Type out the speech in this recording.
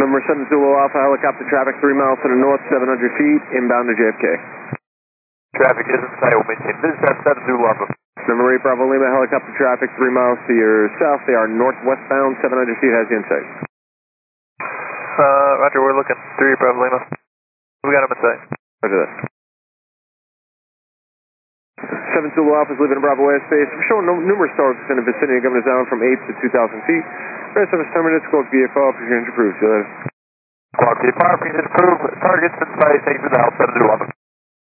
Number 7 Zulu Alpha, helicopter traffic 3 miles to the north, 700 feet, inbound to JFK. Traffic is in sight, we'll maintain dispatch 7 Zulu Alpha. Number 8 Bravo Lima, helicopter traffic 3 miles to your south, they are northwestbound, 700 feet, has you in sight. Roger, we're looking, 3 Bravo Lima. We got him in sight. Roger that. 7 Zulu Alpha is leaving Bravo airspace. We're showing numerous stars in the vicinity of Governor Island from 8 to 2,000 feet. Rest of us 10 minutes, squawk VFR, appreciate approved. See you later. Squawk VFR, appreciate approved. Targets in sight, thanks for the help, 7 Zulu Alpha.